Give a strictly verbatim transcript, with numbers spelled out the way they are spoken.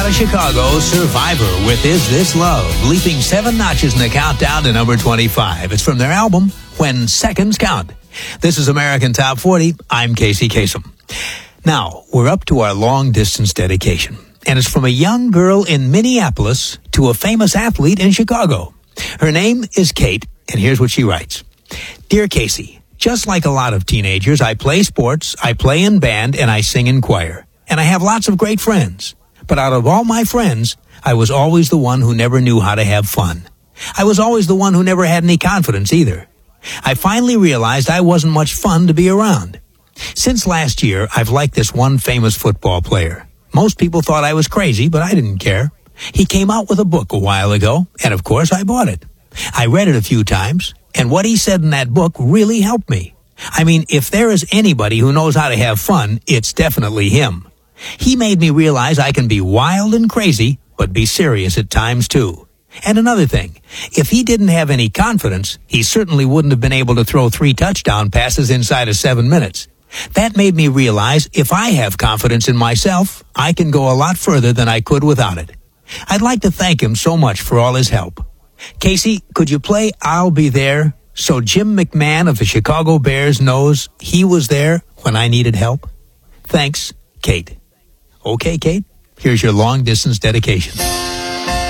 out of Chicago, Survivor with Is This Love, leaping seven notches in the countdown to number twenty-five. It's from their album, When Seconds Count. This is American Top forty. I'm Casey Kasem. Now, we're up to our long-distance dedication, and it's from a young girl in Minneapolis to a famous athlete in Chicago. Her name is Kate, and here's what she writes. Dear Casey, just like a lot of teenagers, I play sports, I play in band, and I sing in choir. And I have lots of great friends. But out of all my friends, I was always the one who never knew how to have fun. I was always the one who never had any confidence either. I finally realized I wasn't much fun to be around. Since last year, I've liked this one famous football player. Most people thought I was crazy, but I didn't care. He came out with a book a while ago, and of course I bought it. I read it a few times, and what he said in that book really helped me. I mean, if there is anybody who knows how to have fun, it's definitely him. He made me realize I can be wild and crazy, but be serious at times too. And another thing, if he didn't have any confidence, he certainly wouldn't have been able to throw three touchdown passes inside of seven minutes. That made me realize if I have confidence in myself, I can go a lot further than I could without it. I'd like to thank him so much for all his help. Casey, could you play I'll Be There so Jim McMahon of the Chicago Bears knows he was there when I needed help? Thanks, Kate. Okay, Kate, here's your long-distance dedication.